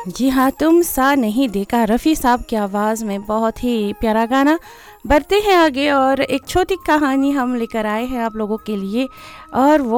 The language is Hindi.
जी हाँ, तुम सा नहीं देखा रफ़ी साहब की आवाज़ में बहुत ही प्यारा गाना। बढ़ते हैं आगे और एक छोटी कहानी हम लेकर आए हैं आप लोगों के लिए और वो